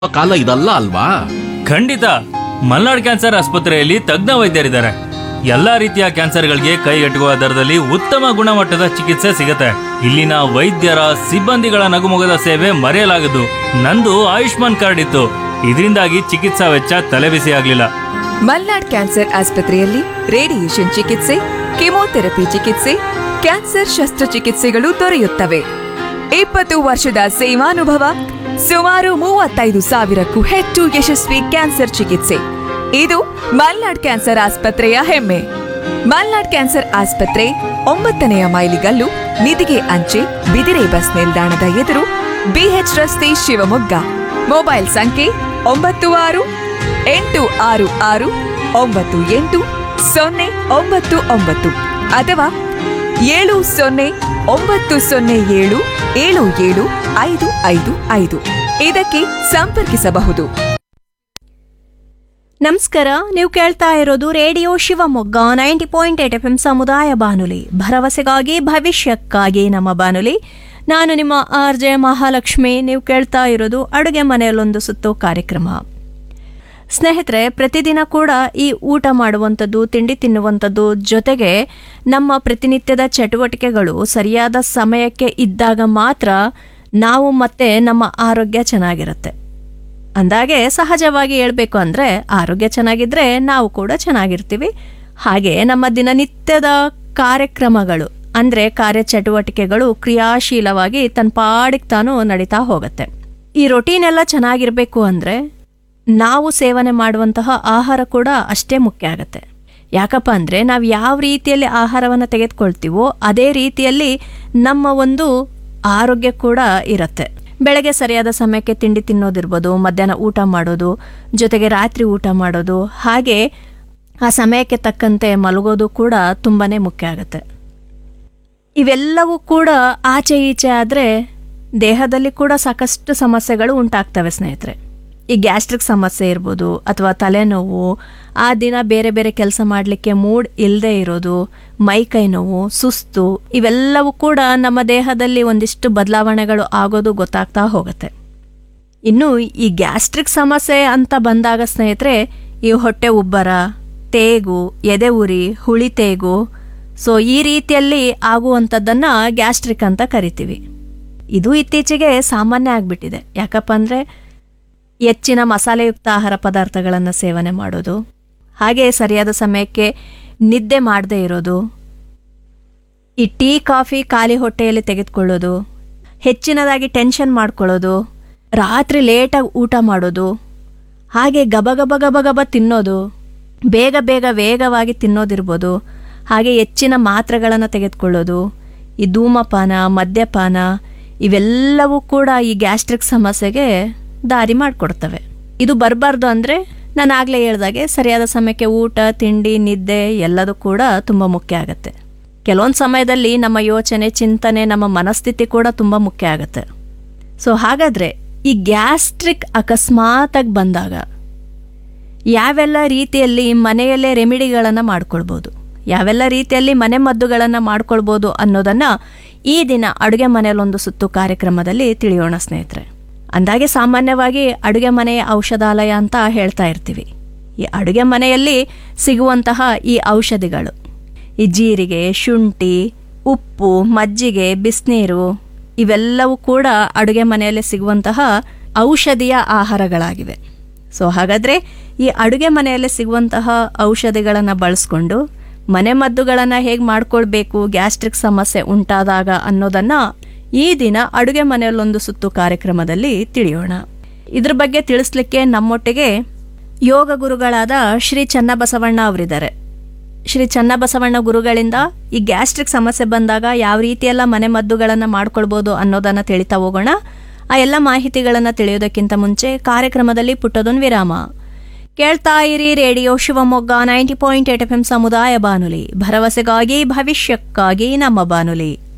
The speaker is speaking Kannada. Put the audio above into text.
ಕಾಲ ಇದಲ್ಲ ಅಲ್ವಾ? ಖಂಡಿತ. ಮಲ್ನಾಡ್ ಕ್ಯಾನ್ಸರ್ ಆಸ್ಪತ್ರೆಯಲ್ಲಿ ತಜ್ಞ ವೈದ್ಯರಿದ್ದಾರೆ. ಎಲ್ಲಾ ರೀತಿಯ ಕ್ಯಾನ್ಸರ್ಗಳಿಗೆ ಕೈಗೆಟುಕುವ ದರದಲ್ಲಿ ಉತ್ತಮ ಗುಣಮಟ್ಟದ ಚಿಕಿತ್ಸೆ ಸಿಗುತ್ತೆ. ಇಲ್ಲಿನ ವೈದ್ಯರ ಸಿಬ್ಬಂದಿಗಳ ನಗುಮೊಗದ ಸೇವೆ ಮರೆಯಲಾಗದು. ನಂದು ಆಯುಷ್ಮಾನ್ ಕಾರ್ಡ್ ಇತ್ತು, ಇದರಿಂದಾಗಿ ಚಿಕಿತ್ಸಾ ವೆಚ್ಚ ತಲೆಬಿಸಿ ಆಗ್ಲಿಲ್ಲ. ಮಲ್ನಾಡ್ ಕ್ಯಾನ್ಸರ್ ಆಸ್ಪತ್ರೆಯಲ್ಲಿ ರೇಡಿಯೇಷನ್ ಚಿಕಿತ್ಸೆ, ಕೆಮೊಥೆರಪಿ ಚಿಕಿತ್ಸೆ, ಕ್ಯಾನ್ಸರ್ ಶಸ್ತ್ರಚಿಕಿತ್ಸೆಗಳು ದೊರೆಯುತ್ತವೆ. 20 ವರ್ಷದ ಸೇವಾನುಭವ, ಸುಮಾರು 35,000ಕ್ಕೂ ಹೆಚ್ಚು ಯಶಸ್ವಿ ಕ್ಯಾನ್ಸರ್ ಚಿಕಿತ್ಸೆ. ಇದು ಮಲ್ನಾಡ್ ಕ್ಯಾನ್ಸರ್ ಆಸ್ಪತ್ರೆಯ ಹೆಮ್ಮೆ. ಮಲ್ನಾಡ್ ಕ್ಯಾನ್ಸರ್ ಆಸ್ಪತ್ರೆ 9ನೇ ಮೈಲಿಗಲ್ಲು, ನಿಧಿಗೆ ಅಂಚೆ, ಬಿದಿರೆ ಬಸ್ ನಿಲ್ದಾಣದ ಎದುರು, ಬಿಎಚ್ ರಸ್ತೆ, ಶಿವಮೊಗ್ಗ. ಮೊಬೈಲ್ ಸಂಖ್ಯೆ 9656989899 ಅಥವಾ 7090077755 ಇದಕ್ಕೆ ಸಂಪರ್ಕಿಸಬಹುದು. ನಮಸ್ಕಾರ. ನೀವು ಕೇಳ್ತಾ ಇರೋದು ರೇಡಿಯೋ ಶಿವಮೊಗ್ಗ 90.8 FM ಸಮುದಾಯ ಬಾನುಲಿ, ಭರವಸೆಗಾಗಿ ಭವಿಷ್ಯಕ್ಕಾಗಿ ನಮ್ಮ ಬಾನುಲಿ. ನಾನು ನಿಮ್ಮ RJ ಮಹಾಲಕ್ಷ್ಮಿ. ನೀವು ಕೇಳ್ತಾ ಇರೋದು ಅಡುಗೆ ಮನೆಯಲ್ಲೊಂದು ಸುತ್ತು ಕಾರ್ಯಕ್ರಮ. ಸ್ನೇಹಿತರೆ, ಪ್ರತಿದಿನ ಕೂಡ ಈ ಊಟ ಮಾಡುವಂಥದ್ದು, ತಿಂಡಿ ತಿನ್ನುವಂಥದ್ದು ಜೊತೆಗೆ ನಮ್ಮ ಪ್ರತಿನಿತ್ಯದ ಚಟುವಟಿಕೆಗಳು ಸರಿಯಾದ ಸಮಯಕ್ಕೆ ಇದ್ದಾಗ ಮಾತ್ರ ನಾವು ಮತ್ತೆ ನಮ್ಮ ಆರೋಗ್ಯ ಚೆನ್ನಾಗಿರುತ್ತೆ. ಅಂದಾಗೆ ಸಹಜವಾಗಿ ಹೇಳ್ಬೇಕು ಅಂದರೆ ಆರೋಗ್ಯ ಚೆನ್ನಾಗಿದ್ರೆ ನಾವು ಕೂಡ ಚೆನ್ನಾಗಿರ್ತೀವಿ. ಹಾಗೆ ನಮ್ಮ ದಿನನಿತ್ಯದ ಕಾರ್ಯಕ್ರಮಗಳು ಅಂದರೆ ಕಾರ್ಯಚಟುವಟಿಕೆಗಳು ಕ್ರಿಯಾಶೀಲವಾಗಿ ತನ್ನ ಪಾಡಿಗೆ ತಾನು ನಡೀತಾ ಹೋಗುತ್ತೆ. ಈ ರೊಟೀನ್ ಎಲ್ಲ ಚೆನ್ನಾಗಿರಬೇಕು ಅಂದರೆ ನಾವು ಸೇವನೆ ಮಾಡುವಂತಹ ಆಹಾರ ಕೂಡ ಅಷ್ಟೇ ಮುಖ್ಯ ಆಗುತ್ತೆ. ಯಾಕಪ್ಪ ಅಂದರೆ ನಾವು ಯಾವ ರೀತಿಯಲ್ಲಿ ಆಹಾರವನ್ನು ತೆಗೆದುಕೊಳ್ತೀವೋ ಅದೇ ರೀತಿಯಲ್ಲಿ ನಮ್ಮ ಒಂದು ಆರೋಗ್ಯ ಕೂಡ ಇರುತ್ತೆ. ಬೆಳಗ್ಗೆ ಸರಿಯಾದ ಸಮಯಕ್ಕೆ ತಿಂಡಿ ತಿನ್ನೋದಿರ್ಬೋದು, ಮಧ್ಯಾಹ್ನ ಊಟ ಮಾಡೋದು, ಜೊತೆಗೆ ರಾತ್ರಿ ಊಟ ಮಾಡೋದು, ಹಾಗೆ ಆ ಸಮಯಕ್ಕೆ ತಕ್ಕಂತೆ ಮಲಗೋದು ಕೂಡ ತುಂಬಾ ಮುಖ್ಯ ಆಗುತ್ತೆ. ಇವೆಲ್ಲವೂ ಕೂಡ ಆಚೆ ಈಚೆ ಆದರೆ ದೇಹದಲ್ಲಿ ಕೂಡ ಸಾಕಷ್ಟು ಸಮಸ್ಯೆಗಳು ಉಂಟಾಗ್ತವೆ ಸ್ನೇಹಿತರೆ. ಈ ಗ್ಯಾಸ್ಟ್ರಿಕ್ ಸಮಸ್ಯೆ ಇರ್ಬೋದು, ಅಥವಾ ತಲೆನೋವು, ಆ ದಿನ ಬೇರೆ ಬೇರೆ ಕೆಲಸ ಮಾಡಲಿಕ್ಕೆ ಮೂಡ್ ಇಲ್ಲದೆ ಇರೋದು, ಮೈಕೈ ನೋವು, ಸುಸ್ತು, ಇವೆಲ್ಲವೂ ಕೂಡ ನಮ್ಮ ದೇಹದಲ್ಲಿ ಒಂದಿಷ್ಟು ಬದಲಾವಣೆಗಳು ಆಗೋದು ಗೊತ್ತಾಗ್ತಾ ಹೋಗುತ್ತೆ. ಇನ್ನು ಈ ಗ್ಯಾಸ್ಟ್ರಿಕ್ ಸಮಸ್ಯೆ ಅಂತ ಬಂದಾಗ ಸ್ನೇಹಿತರೆ, ಈ ಹೊಟ್ಟೆ ಉಬ್ಬರ, ತೇಗು, ಎದೆ ಉರಿ, ಹುಳಿ ತೇಗು, ಸೊ ಈ ರೀತಿಯಲ್ಲಿ ಆಗುವಂಥದ್ದನ್ನು ಗ್ಯಾಸ್ಟ್ರಿಕ್ ಅಂತ ಕರಿತೀವಿ. ಇದು ಇತ್ತೀಚೆಗೆ ಸಾಮಾನ್ಯ ಆಗಿಬಿಟ್ಟಿದೆ. ಯಾಕಪ್ಪ ಅಂದರೆ ಹೆಚ್ಚಿನ ಮಸಾಲೆಯುಕ್ತ ಆಹಾರ ಪದಾರ್ಥಗಳನ್ನು ಸೇವನೆ ಮಾಡೋದು, ಹಾಗೆ ಸರಿಯಾದ ಸಮಯಕ್ಕೆ ನಿದ್ದೆ ಮಾಡದೇ ಇರೋದು, ಈ ಟೀ ಕಾಫಿ ಖಾಲಿ ಹೊಟ್ಟೆಯಲ್ಲಿ ತೆಗೆದುಕೊಳ್ಳೋದು, ಹೆಚ್ಚಿನದಾಗಿ ಟೆನ್ಷನ್ ಮಾಡ್ಕೊಳ್ಳೋದು, ರಾತ್ರಿ ಲೇಟಾಗಿ ಊಟ ಮಾಡೋದು, ಹಾಗೆ ಗಬ ತಿನ್ನೋದು, ಬೇಗ ವೇಗವಾಗಿ ತಿನ್ನೋದಿರ್ಬೋದು, ಹಾಗೆ ಹೆಚ್ಚಿನ ಮಾತ್ರೆಗಳನ್ನು ತೆಗೆದುಕೊಳ್ಳೋದು, ಈ ಧೂಮಪಾನ, ಮದ್ಯಪಾನ, ಇವೆಲ್ಲವೂ ಕೂಡ ಈ ಗ್ಯಾಸ್ಟ್ರಿಕ್ ಸಮಸ್ಯೆಗೆ ದಾರಿ ಮಾಡಿಕೊಡ್ತವೆ. ಇದು ಬರಬಾರ್ದು ಅಂದರೆ ನಾನು ಆಗಲೇ ಹೇಳ್ದಾಗೆ ಸರಿಯಾದ ಸಮಯಕ್ಕೆ ಊಟ, ತಿಂಡಿ, ನಿದ್ದೆ ಎಲ್ಲದೂ ಕೂಡ ತುಂಬ ಮುಖ್ಯ ಆಗುತ್ತೆ. ಕೆಲವೊಂದು ಸಮಯದಲ್ಲಿ ನಮ್ಮ ಯೋಚನೆ, ಚಿಂತನೆ, ನಮ್ಮ ಮನಸ್ಥಿತಿ ಕೂಡ ತುಂಬ ಮುಖ್ಯ ಆಗುತ್ತೆ. ಸೊ ಹಾಗಾದರೆ ಈ ಗ್ಯಾಸ್ಟ್ರಿಕ್ ಅಕಸ್ಮಾತಾಗಿ ಬಂದಾಗ ಯಾವೆಲ್ಲ ರೀತಿಯಲ್ಲಿ ಮನೆಯಲ್ಲೇ ರೆಮಿಡಿಗಳನ್ನು ಮಾಡ್ಕೊಳ್ಬೋದು, ಯಾವೆಲ್ಲ ರೀತಿಯಲ್ಲಿ ಮನೆ ಮದ್ದುಗಳನ್ನು ಮಾಡ್ಕೊಳ್ಬೋದು ಅನ್ನೋದನ್ನು ಈ ದಿನ ಅಡುಗೆ ಮನೆಯಲ್ಲೊಂದು ಸುತ್ತು ಕಾರ್ಯಕ್ರಮದಲ್ಲಿ ತಿಳಿಯೋಣ ಸ್ನೇಹಿತರೆ. ಅಂದಾಗೆ ಸಾಮಾನ್ಯವಾಗಿ ಅಡುಗೆ ಮನೆಯ ಔಷಧಾಲಯ ಅಂತ ಹೇಳ್ತಾ ಇರ್ತೀವಿ. ಈ ಅಡುಗೆ ಮನೆಯಲ್ಲಿ ಸಿಗುವಂತಹ ಈ ಔಷಧಿಗಳು, ಈ ಜೀರಿಗೆ, ಶುಂಠಿ, ಉಪ್ಪು, ಮಜ್ಜಿಗೆ, ಬಿಸಿನೀರು, ಇವೆಲ್ಲವೂ ಕೂಡ ಅಡುಗೆ ಮನೆಯಲ್ಲಿ ಸಿಗುವಂತಹ ಔಷಧಿಯ ಆಹಾರಗಳಾಗಿವೆ. ಸೊ ಹಾಗಾದರೆ ಈ ಅಡುಗೆ ಮನೆಯಲ್ಲಿ ಸಿಗುವಂತಹ ಔಷಧಿಗಳನ್ನು ಬಳಸ್ಕೊಂಡು ಮನೆ ಮದ್ದುಗಳನ್ನು ಹೇಗೆ ಮಾಡ್ಕೊಳ್ಬೇಕು ಗ್ಯಾಸ್ಟ್ರಿಕ್ ಸಮಸ್ಯೆ ಉಂಟಾದಾಗ ಅನ್ನೋದನ್ನು ಈ ದಿನ ಅಡುಗೆ ಮನೆಯಲ್ಲೊಂದು ಸುತ್ತು ಕಾರ್ಯಕ್ರಮದಲ್ಲಿ ತಿಳಿಯೋಣ. ಇದ್ರ ಬಗ್ಗೆ ತಿಳಿಸ್ಲಿಕ್ಕೆ ನಮ್ಮೊಟ್ಟಿಗೆ ಯೋಗ ಗುರುಗಳಾದ ಶ್ರೀ ಚನ್ನಬಸವಣ್ಣ ಅವರಿದ್ದಾರೆ. ಶ್ರೀ ಚನ್ನಬಸವಣ್ಣ ಗುರುಗಳಿಂದ ಈ ಗ್ಯಾಸ್ಟ್ರಿಕ್ ಸಮಸ್ಯೆ ಬಂದಾಗ ಯಾವ ರೀತಿಯೆಲ್ಲ ಮನೆ ಮದ್ದುಗಳನ್ನು ಮಾಡ್ಕೊಳ್ಬೋದು ಅನ್ನೋದನ್ನು ತಿಳಿತಾ ಹೋಗೋಣ. ಆ ಎಲ್ಲ ಮಾಹಿತಿಗಳನ್ನು ತಿಳಿಯೋದಕ್ಕಿಂತ ಮುಂಚೆ ಕಾರ್ಯಕ್ರಮದಲ್ಲಿ ಪುಟ್ಟದೊಂದು ವಿರಾಮ. ಕೇಳ್ತಾ ಇರಿ ರೇಡಿಯೋ ಶಿವಮೊಗ್ಗ 90.8 FM ಸಮುದಾಯ ಬಾನುಲಿ, ಭರವಸೆಗಾಗಿ ಭವಿಷ್ಯಕ್ಕಾಗಿ ನಮ್ಮ ಬಾನುಲಿ.